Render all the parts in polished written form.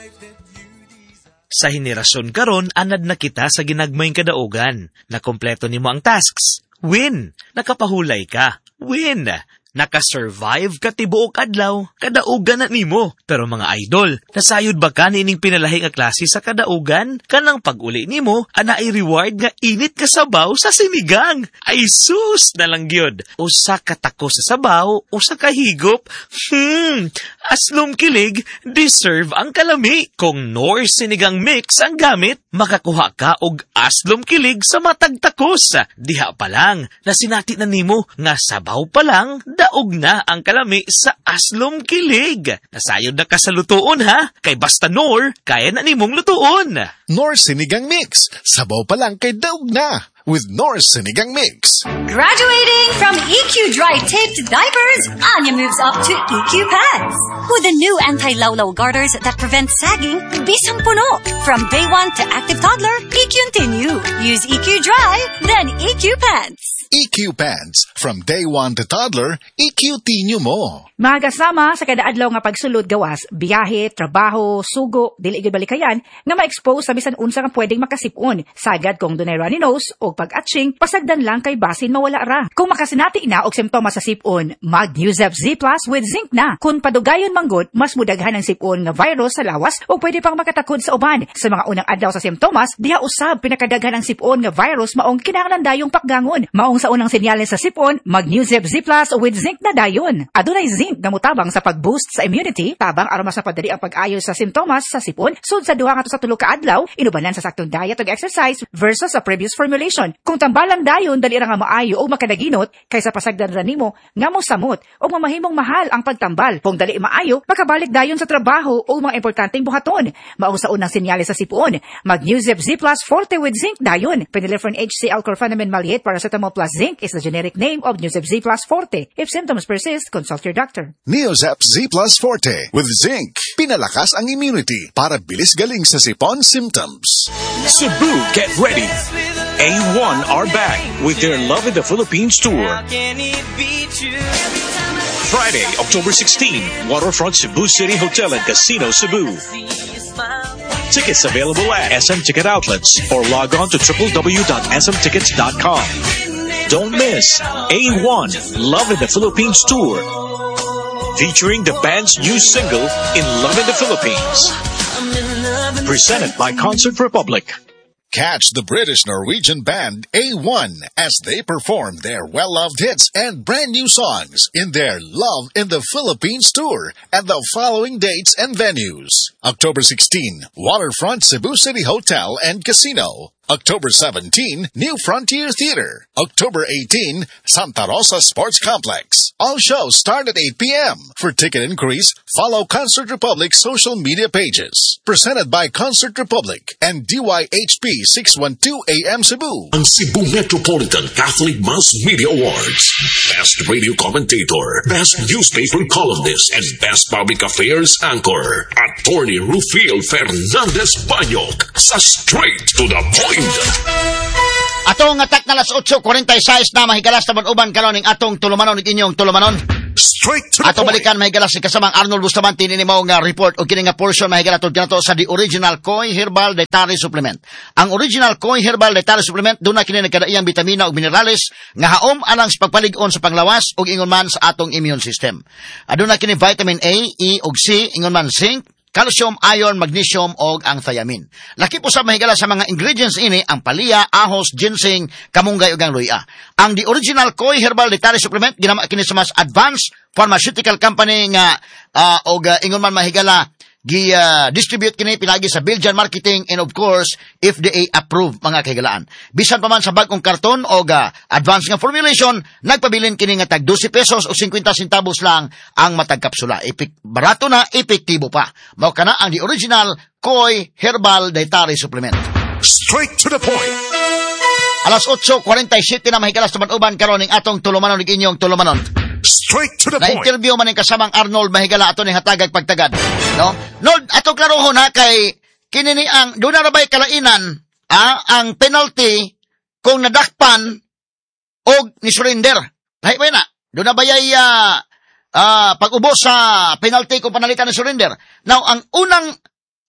Sa henerasyon karon, anad na kita sa ginagmayng kadaugan. Nakompleto nimo ang tasks. Win! Nakapahulay ka. Win! Nakasurvive ka tibuok adlaw. Kadaugan na nimo. Pero mga idol, nasayod ba ka nining pinalahi nga klase sa kadaugan? Kanang pag-uli nimo, ana ay reward nga init ka sabaw sa sinigang. Ay sus na lang gyud. Usa ka tako sa sabaw, usa ka higop. Aslom kilig, deserve ang kalami. Kung Nor sinigang mix ang gamit, makakuha ka og aslom kilig sa matag takos. Diha pa lang, nasinati na nimo nga sabaw pa lang, daog na ang kalami sa aslom kilig. Nasayod na ka sa lutuon ha, kay basta Nor, kaya na nimong lutuon. Nor Sinigang Mix, sabaw pa lang kay daog na. With Nor Sinigang Mix. Graduating from EQ Dry Taped Diapers, Anya moves up to EQ Pants. With the new anti-lawlaw garters that prevent sagging, bisang puno. From day 1 to active toddler, EQ-Continue. Use EQ Dry, then EQ Pants. EQ Pants. From day 1 to toddler, EQ-Tinyo mo. Mga kasama sa kada adlaw nga pagsulod gawas, biyahe, trabaho, sugo, dili gyud balikayan nga ma-expose sa bisan unsa nga pwedeng makasipon. Sagad kung dunay runny nose o pag-atching, pasagdan lang kay basin mawala ra. Kung makasinati na og simptomas sa sipon, mag-Newzep Z Plus with zinc na. Kung padugayon manggod, mas mudaghan ang sipon nga virus sa lawas o pwede pang makatakod sa uban. Sa mga unang adlaw sa simptomas, diha usab pinakadaghan ang sipon nga virus maong kinahanglan dayong pakgangon. Maong sa unang senyales sa sipon, mag-Newzep Z Plus with zinc na dayon. Adunay zinc nga mutabang sa pag-boost sa immunity, tabang aron sa padali ang pag-ayo sa simptomas sa sipon sud sa 2 hangtod sa 3 ka adlaw, inubanan sa saktong diet ug exercise versus sa previous formulation. Kung tambalang dayon dali ra nga maayo o makadaginot kaysa pasagdan ra nimo nga mosamot o mamahimong mahal ang pagtambal. Kung dali maayo, makabalik dayon sa trabaho o mga importanteng buhaton. Maong sa unang senyales sa sipon, mag-Newzep Z Plus Forte with zinc dayon. Phenylephrine HCl Chlorpheniramine Maleate Paracetamol plus zinc is the generic name of Newzep Z Plus Forte. If symptoms persist, consult your doctor. Newzep Z Plus Forte with zinc. Pinalakas ang immunity para bilis galing sa sipon symptoms. Cebu, get ready. A1 are back with their Love in the Philippines tour. Friday, October 16, Waterfront Cebu City Hotel and Casino, Cebu. Tickets available at SM Ticket Outlets or log on to www.smtickets.com. Don't miss A1 Love in the Philippines tour, featuring the band's new single, In Love in the Philippines. Presented by Concert Republic. Catch the British-Norwegian band A1 as they perform their well-loved hits and brand new songs in their Love in the Philippines tour at the following dates and venues. October 16, Waterfront Cebu City Hotel and Casino. October 17, New Frontier Theater. October 18, Santa Rosa Sports Complex. All shows start at 8 p.m. For ticket inquiries, follow Concert Republic's social media pages. Presented by Concert Republic and DYHP 612 AM Cebu. Ang Cebu Metropolitan Catholic Mass Media Awards. Best Radio Commentator, Best Newspaper Columnist, and Best Public Affairs Anchor. Attorney Rufil Fernandez Banyok sa Straight to the Point. Atong atak na alas 8:46 na mahigalas na uban karon ning atong tulumanon ug inyong tulumanon. Straight to the Ato balikan mahigalas si kasamang Arnold Bustamante ni mo nga report o kini nga portion mahigalas tod kanato sa The Original Koi Herbal Dietary Supplement. Ang Original Koi Herbal Dietary Supplement duna kini nagkadaiyang bitamina ug minerales nga haom alang sa pagpalig-on sa panglawas ug ingon man sa atong immune system. Aduna kini vitamin A, E ug C, ingon man zinc, calcium, iron, magnesium, og ang thiamine. Laki po sa mahigala sa mga ingredients ini ang palya, ahos, ginseng, kamunggay ug ang luya. Ang The Original Koi Herbal Dietary Supplement ginama kini sa mas advanced pharmaceutical company nga ingon man mahigala distribute kini pinagi sa Belgian marketing and of course FDA approved mga kahigalaan. Bisan pa man sa bagong karton o advanced nga formulation, nagpabilin kini nga tag 12 pesos o 50 centavos lang ang matag kapsula. Barato na, epektibo pa. Mao kana ang The Original Koi Herbal Dietary Supplement. Straight to the point. Alas 8:47 na mahigalas tuman-uban karon ning atong tulumanon ug inyong tulumanon. Straight to the point. Na-interview man ng kasamang Arnold mahigala ato ni hatagag pagtagad. No? Lord, ato klarohon ha kay kinini ang doon na bay kalainan ang penalty kung nadakpan o ni surrender. Hay ba na? Doon na bayay pag-ubos sa penalty kung panalitan ni surrender. Now, ang unang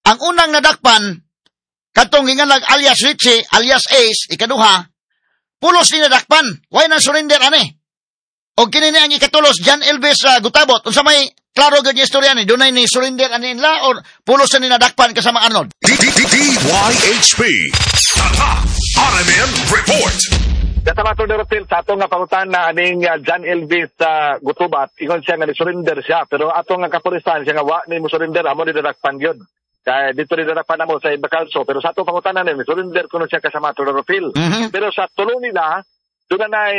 ang unang nadakpan, katong gingalag alias Richie, alias Ace, ikaduha, pulos ni nadakpan. Why na surrender, ani? O kinini ang ikatulos, John Elvis Gutabot. Unsa may klaro gud yung istorya ni, dunay ni surrender ani nila, or pulos na ni nadakpan kasama Arnold? DYHP Tatak RMN Report. Kasama ito ni Rotel, sa ato nga pangutan na aning John Elvis Gutubat, ingon siya nga ni-surrender siya, pero ato nga kapulisan siya nga wa ni mo surrender, amo ni dadakpan yun. Kaya dito ni dadakpan mo sa Ibakalso, pero sa ato pangutan na ni surrender kuno siya kasama ito ni Rotel. Pero sa tulong nila, doon na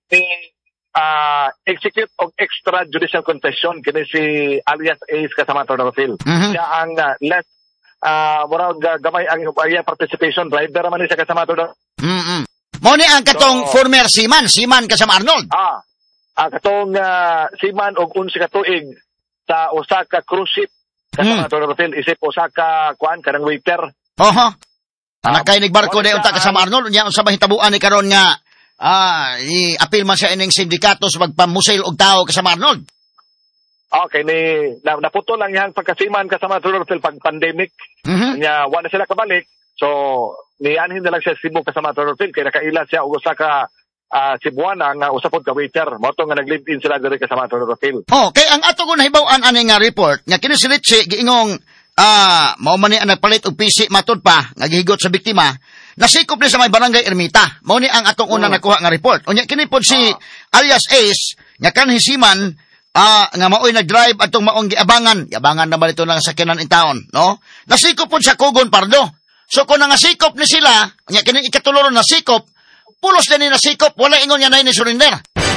execute of extrajudicial confession kini si alias Ace kasama ito ni Rotel. Siya ang less gamay ang participation driver man ni siya kasama ito ni Mo ni ang katong former Seaman kasama Arnold. Katong Seaman og 11 ka tuig sa usa ka cruise ship kasama to hotel isip usa ka kuan kanang waiter. Oho. Nakay barko day unta kasama Arnold unya unsa mahitabuan ni karon nga i-appeal man siya ining sindikato sa pagpamusil og tao kasama Arnold. Okay, naputol lang yang pagkasiman kasama to hotel pag pandemic. Nya wa na sila kabalik. So nianhin na lang siya Cebu kasama Toronto kaya nakailan siya og usa ka Cebuana nga usa pod ka waiter mo to nga nag-live-in sila diri kasama Toronto. Kay ang ato ko nahibaw-an ani nga report nga kini si Richie giingong mao man ni ang nagpalit og PC matud pa nga gihigot sa biktima nasikop ni sa may barangay Ermita. Mao ni ang atong una nakuha nga report. Unya kini pod si alias Ace nga kanhi Seaman nga maoy nag-drive atong maong giabangan na balito nga sakyanan in taon, no? Nasikop pod sa Kugon Pardo. So kung nangasikop ni sila, nya kini ikatuloro na sikop, pulos na ni nasikop, wala ingon niya na ni surrender.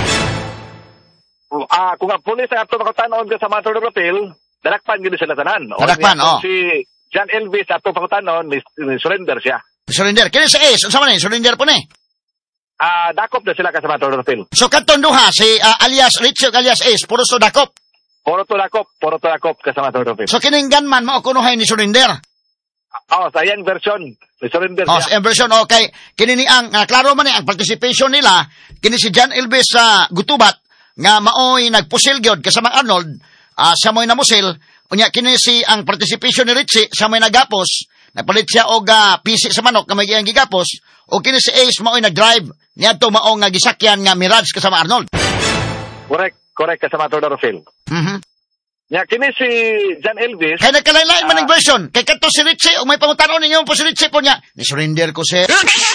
Kung ang pulis ay ato makatanon sa Mantor Hotel, dalakpan gini sila tanan. Dalakpan, Si John Elvis ato makatanon, ni surrender siya. Surrender. Kini sa Ace, unsa man ni surrender po ni? Dakop na sila ka sa Mantor Hotel. So katon duha si alias Richie alias Ace, puro so dakop. Puro to dakop ka sa Mantor Hotel. So kining gunman mao kunuhay ni surrender. Sa iyang version, ni surrender siya. Sa iyang version, okay. Kini ni ang, klaro man ni, ang participation nila, kini si John Elvis Gutubat, nga maoy nagpusil gyud kasama Arnold, siya mo'y namusil, unya kini si ang participation ni Richie, siya mo'y nagapos, nagpalit siya og PC sa manok, nga may iyang gigapos, o kini si Ace maoy nag-drive, niya to maong gisakyan nga Mirage kasama Arnold. Correct kasama to Dorofil. Nya kini si John Elvis kay nagkalain-lain man ang version kay kadto si Richie o may pangutanon ninyo po si Richie po niya ni surrender ko sir.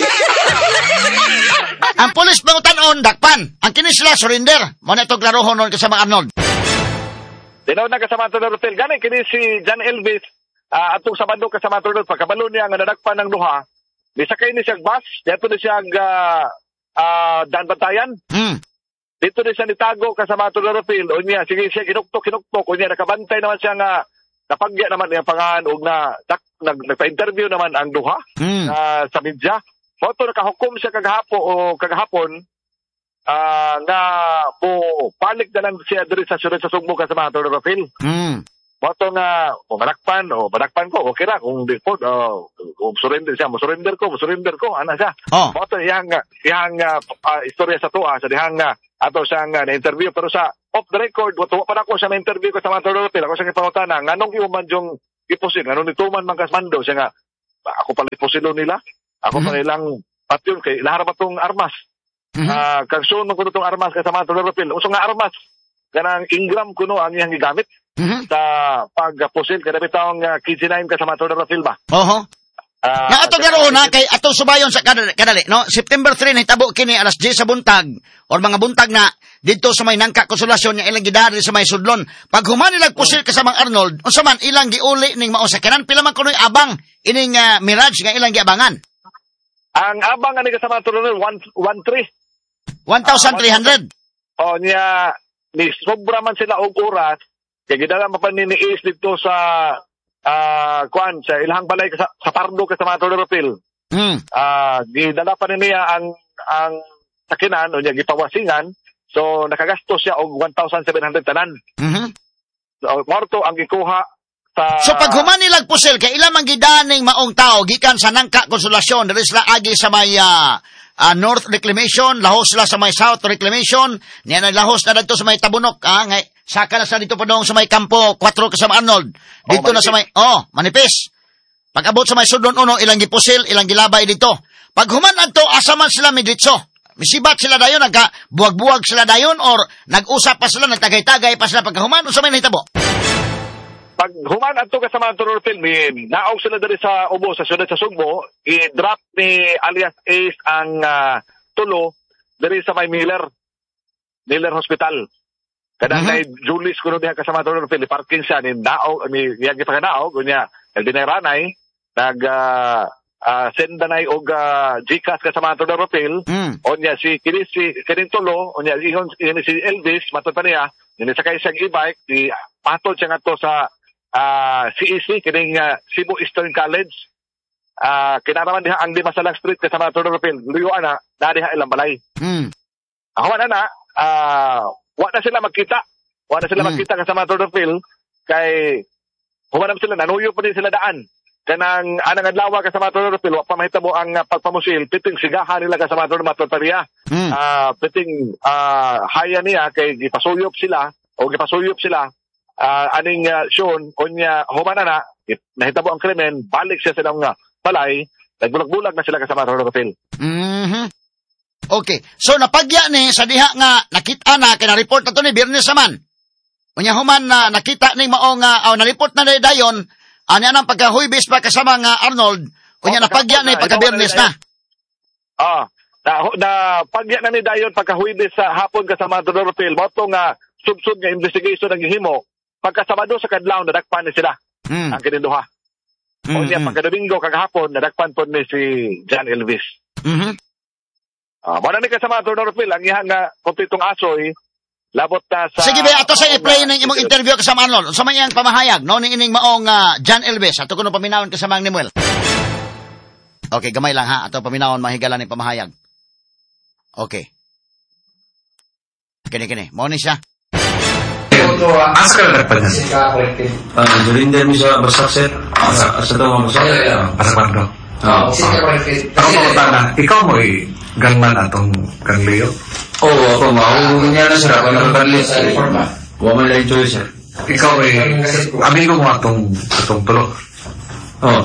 Ang pulis pangutanon dakpan ang kini sila surrender mo na to klarohon non kasama Arnold. Dinaw na kasama to Hotel gani kini si John Elvis atong sabado kasama to pagkabalo niya nga nadakpan ng duha bisakay ni siya bus dito ni siya Dan Bantayan. Dito din siya nitago kasama ito na Rapil. O niya, sige siya, kinuktok. O niya, nakabantay naman siya nga, napagya naman niya pangahan o nagpa-interview naman ang duha sa media. Moto, nakahukom siya kagahapon nga po, panik na lang siya diri sa Sugbo kasama ito na Rapil. Moto nga, madakpan ko, okay ra, kung di po, kung surrender siya, surrender ko, ana siya. Moto, iyang istorya sa tuwa, sa dihang ato siyang na-interview, pero sa off the record, wala pa na ko siya na-interview ko sa mga Toronto, ako siyang ipangutana, nganong iuman yung ipusin, nganong nituman man kasmando, siya nga, ako pala iposilo nila, ako pala ilang patyon, kay laharap itong armas. Kag sunod ko itong armas kasama Toronto, usong nga armas, kanang Ingram kuno ang iyang gigamit sa pagpusil, kada bitawang KG9 kasama Toronto ba? Na ato garoon na kay atong subayon sa kadali no September 3 nahitabo kini alas 10 sa buntag or mga buntag na didto sa may Nangka Konsolasyon nga ilang gidari sa may Sudlon pag humani nagpusil kasamang Arnold unsa man ilang giuli ning mao sakyanan pila man kunoy abang ining Mirage nga ilang giabangan ang abang ani kasama Toronto 1,300 niya ni sobra man sila og oras kay gidala mapaniniis dito sa kuan sa ilahang balay sa Pardo kasama Toronto. Gidala pa niya ang sakinan o niya gipawasingan so nakagasto siya og 1,700 tanan. So morto ang gikuha sa so pag human nilag pusil kay ila man gidaning maong tao gikan sa Nangka Konsolasyon diri sila agi sa may North Reclamation, lahos sila sa may South Reclamation, niya naglahos na dito sa may Tabunok, saka na sa dito pa doon sa may Kampo 4 kasama Arnold. Dito na sa may, manipis. Pag-abot sa may sudlon uno, ilang gipusil, ilang gilabay dito. Pag human adto, asa man sila miditso. Misibat sila dayon, nagka-buwag-buwag sila dayon, or nag-usap pa sila, nagtagay-tagay pa sila pagkahuman, o sa may nahitabo? Pag human adto kasama ang Rotel, naog sila dali sa Ubo, sa siyudad sa Sugbo, i-drop ni alias Ace ang tulo dali sa may Miller Hospital. Kadang na Julius kuno diha kasama ang Rotel, parking siya, ni yagi pa kanaog, kunya, nagdinayranay, sendanay og Gcash kasama ang Rotel, onya si kining tulo, onya si Elvis, matod pa niya, yun sakay siyang e-bike, patod siya nga to sa CEC, kining Cebu Eastern College. Kinaraman diha ang Dimasalang Street kasama Torno Ropil. Luyuan na diha ilang balay. Awan na wa na sila magkita. Wa na sila magkita kasama Torno Ropil kay humanam sila, nanuyo pa din sila daan. Kanang anang adlaw kasama Torno Ropil, wa pa mahitabo ang pagpamusil, piting sigahan nila kasama Torno Matotariya. Piting haya niya kay gipasuyop sila aning Sean, kunya humana na, nahitabo ang krimen, balik siya silang balay, nagbulag-bulag na sila kasama sa Rotel. Okay. So, napagya ni, sa diha nga, nakita na, kina-report na to ni Birnes naman. Kunya human na nakita ni maong, na-report na ni dayon, anya nang pagka-Huibis pa kasama nga Arnold, kunya napagya ni, pagka-Birnes na. Napagya na ni dayon, pagka-Huibis sa hapon kasama sa Rotel, moto nga, sub-sub nga investigation ng himo, pagkasabado sa kadlaw, nadakpan ni sila ang kininduha. O niya, pagkadomingo, kagahapon, nadakpan po ni si John Elvis. Muna ni kasama ito, Northville, ang ihang kompletong asoy, labot na sa... Sige ba, ato sa i-play ng imong interview kasama Arnold. Sa may iyang pamahayag, no, ning ining maong John Elvis, ato kuno paminawon kasama ang Nimuel. Okay, gamay lang ha, ato paminawon mahigalan ng pamahayag. Okay. Kini, mo ni siya. Asa ka nagpan niya? Julinder mo sa Basakset. Asa daw ang Basakset? Pasapando. Ako na, ikaw mo gangman atong kang Leo? Oo, ako mahuhulog niya na sir. Ako na kanlis. Huwag mo lang choice sir. Ikaw amigo mo atong tulo? Oo.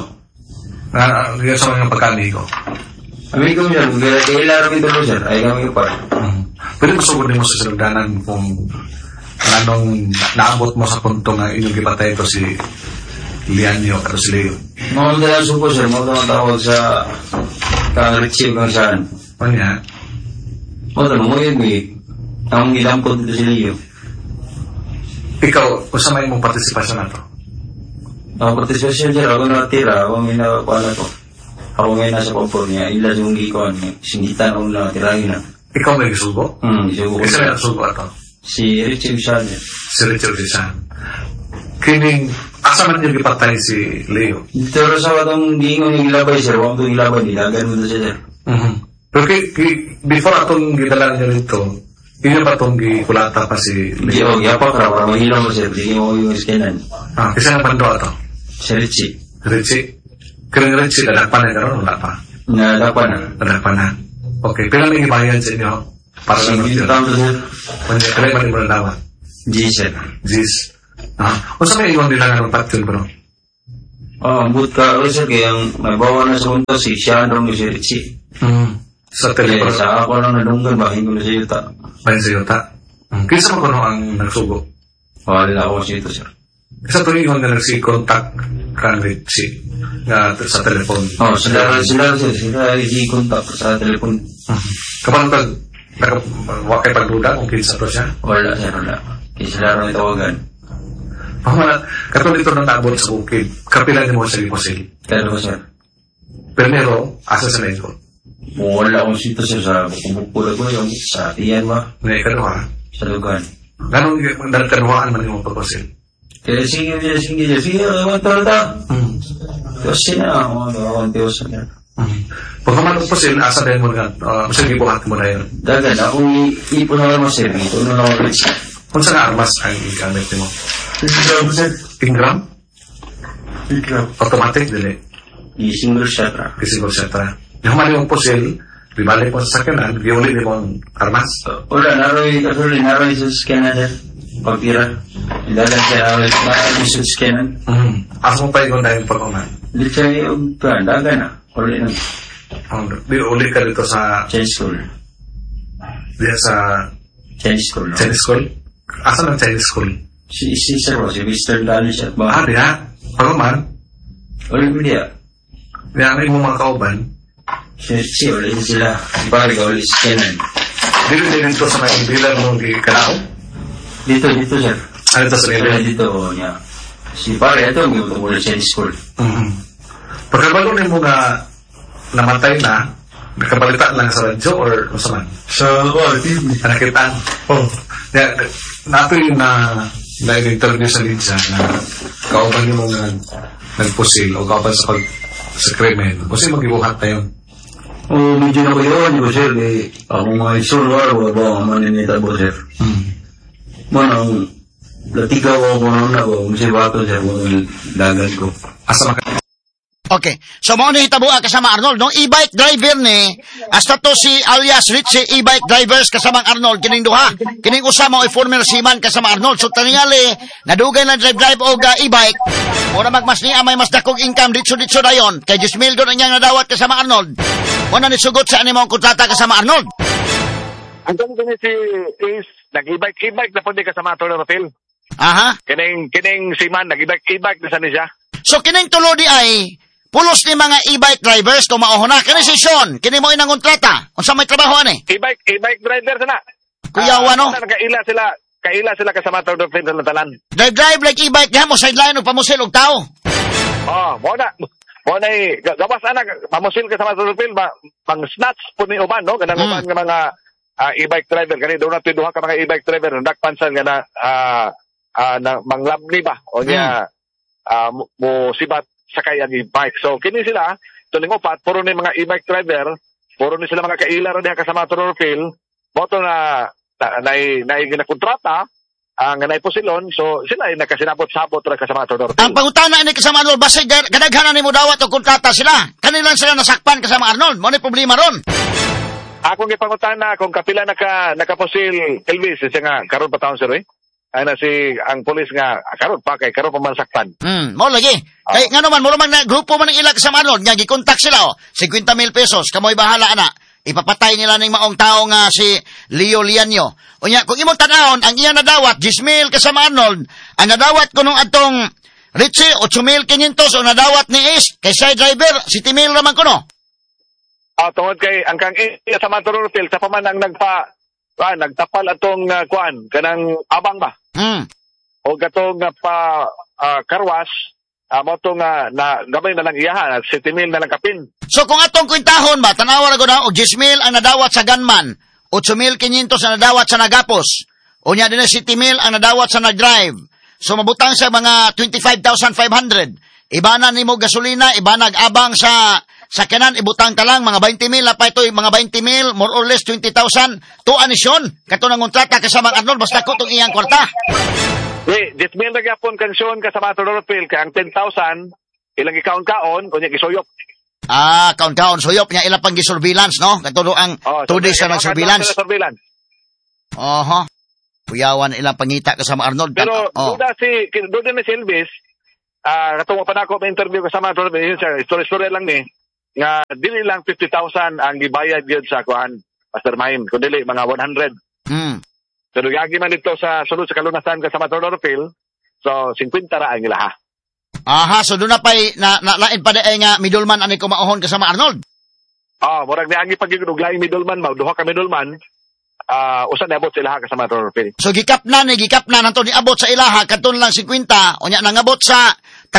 Nga sa mga pagka-amigo? Amigo mo yan. Kailangan rin tulo sir. Ay kami pa. Pwede masugod mo sa saludanan kung anong naabot mo sa punto nga inyong gipatay ito si Lianyo at si Leo. Mga dalang supo sir, mga tawag sa kang-receive kang saan. Ano yan? Mga dalang mo yun ang ilampod dito si Leo. Ikaw, kung sa may mong partisipasyon na ito? Ang partisipasyon sir, ako natira, ako may nakuha ko. Ako ngayon nasa kompor niya, ilas yung gikuan niya, singitan ako na tirahin na. Ikaw may gisugo? Gisugo. Isa may nasugo ito? Si Richard Visan. Si Richard Visan. Kining, asa man yung ipatay si Leo? Dito sa watong gingon yung ilabay, sir. Huwag itong ilabay, nilagan mo ito siya, sir. Pero before atong gidalan nyo rito, yun ba itong gikulata pa si Leo? Hindi, yapak na, para mahilaw mo, sir. Hindi mo yung iskinan. Isa nga bando ito? Si Richie. Richie? Kiring Richie, nadakpan na gano'n, wala pa? Nadakpan na. Nadakpan na. Okay, pero may ibayan sa inyo? Para sa mga tao sir. Kaya man yung dawa? Gis, sir. Gis. O sa may iwan nila nga ng patyon, bro? Ambut ka, sir, kaya may bawa na sa punta si Shandong si Richie. Sa telepono? Sa ako lang nadunggan, bahin ko na sa yuta. Bahin sa yuta? Kisa mo kuno ang nagsugo? Wala ako sa yuta, sir. Sa tuloy iwan na nagsi-contact kang Richie sa telepono? Sila i-contact sa telepono. Kapag wakay pagduda kung kinsa to siya? Wala, sir, wala. Sila rin itawagan. Katulad ito nang naabot sa bukid, kapilan mo sa liposil? Pero, sir. Pero, asa sa lingkod? Wala akong sito, sir, sa bukupula ko yung sa tiyan ba? Ngayon kanuha? Sa lugan. Ganong kanuhaan man yung pagpasil? Kaya sige, ewan talaga. Diyos siya, ewan Diyos siya. Pag kumanong po sila, asa din mo nga, masang ibuhat mo na yun? Dagan, akong ipon na naman sir, ito na lang ulit siya. Kung saan armas ang ikamit mo? Ingram, sir. Ingram? Ingram. Automatic, dili? Single shot, Single shot, yung mali mong pusil, bibalik mo sa sakinan, giulit mo ang armas? Wala, naroy sa sakinan, sir. Pagpira. Dagan siya, naroy sa sakinan. Asa mo pa yung dahil pag-uman? Di siya yung dagan na. Uli na. Uli ka dito sa Chinese school. Di sa Chinese school, no? Chinese school? Asan ang Chinese school? Si Sir Ross, si Mr. Dali siya. Diya? Pagaman? Uli mo diya. Diya ang mga kauban? Si uli sila. Bali ka uli si Kenan. Dito din ito sa may bilang mong kanao? Dito, sir. Dito sa nila? Dito, niya. Si pare, ito ang uli Chinese school. Pagkabalo na mo nga namatay na, nakabalitaan lang sa radyo or masaman? Sa TV. Nakitaan? Oo. Nato yung na-interview sa Lidsa na kauban yung mga nagpusil o kauban sa krimen. Pusil mag-ibuhat na yun. Medyo nakuyawan ko, sir. Ako mga isulwar, wala ang maninita po, sir. Manang, latigaw ako na ako, musibato, sir, mga dagan ko. Asa maka... Okay. So, mo ni hitabuan kasama Arnold, no? E-bike driver ni, hasta to si alias Richie e-bike drivers kasamang Arnold, kining duha. Kining usa mo former seaman kasama Arnold. So, taningali, nadugay na drive o e-bike. Muna magmas niya, may mas dakog income, ditso dayon. Kay 10,000 doon ang niyang nadawat kasama Arnold. Muna nisugot sa animong kontrata kasama Arnold. Ang ganito si Ace, nag-e-bike na po di kasama ito ng hotel. Aha. Kining seaman, nag-e-bike na sa niya. So, kining tulo di ay, pulos ni mga e-bike drivers tumauho na. Kini si Sean, kini mo inang kontrata. Unsa may trabaho ani? E-bike driver sana. Kuyawa no? Kaila sila kasama ito ng hotel sa talan. Drive like e-bike diha mo sideline og pamusil og tao. Mo na gawas anak pamusil kasama ito ng hotel pang snatch po ni uban no kanang uban nga mga e-bike driver kani do na duha ka mga e-bike driver nakpansan nga na manglabni ba o niya mo sibat sakay ang e-bike. So, kini sila, tuling upat, puro ni mga e-bike driver, puro ni sila mga kaila rin diha kasama ito ng field, moto na ginakontrata, ang naiposilon, so sila ay nakasinabot-sabot rin kasama ito ng field. Ang pangutana ni kasama Arnold, basta kadaghanan ni mo dawat o kontrata sila. Kanilang sila nasakpan kasama Arnold. Mo ni problema ron. Akong ipangutana, kung kapila nakaposil Elvis, siya nga, karon pa taon sir eh. Ay na ang polis nga, karon pa man sakpan. Mo lagi. Kay nga naman, mo naman na grupo man ng ilag sa Arnold, nga gikontak sila, 50,000 pesos, kamoy bahala na. Ipapatay nila ng maong tao nga si Leo Lianyo. O nya, kung imong tanahon, ang iya nadawat, 10,000 kasama Arnold, ang nadawat ko nung atong Richie, 8,500 o nadawat ni Ace, kay side driver, 7,000 naman ko no. Tungod kay, ang kang iya sa Maturo Hotel, sa pamanang nagtapal atong kanang abang ba? O gatong karwas, moto nga na gamay na lang iyahan, 7,000 na lang kapin. So kung atong kwintahon ba, tanawa na ko na, og 10,000 ang nadawat sa gunman, 8,500 ang nadawat sa nagapos, o niya din na 7,000 ang nadawat sa nag-drive. So mabutang sa mga 25,500. Ibanan ni mo gasolina, ibanag abang sa kanan, ibutang ka lang, mga 20,000, lapay ito, mga 20,000, more or less 20,000, to anisyon. Kato ng kontrata kasamang Arnold, basta ko itong iyang kwarta. 10,000 na gyapon kansyon kasama ito Northfield, kaya ang 10,000, ilang ikaon-kaon, kunya gisoyop. Kaon-kaon, soyop niya, ilang pang gisurveillance, no? Kato ang 2 days na ng surveillance. Puyawan ilang pangita kasama Arnold. Pero, doon na si Elvis, katong pa na ako ma-interview kasama ito, story lang ni, nga dili lang 50,000 ang gibayad yun sa mastermind, kung dili mga 100. So nagagi man dito sa sulod sa kalunasan kasama Northfield, so 50 ra ang ilaha. So doon na pa'y lain pa ay nga middleman ani ko maohon kasama Arnold. Murag niagi pagiging laing middleman, duha ka middleman, usa na abot sa ilaha kasama Northfield. So gikap na nanto ni abot sa ilaha kadton lang 50, unya nangabot sa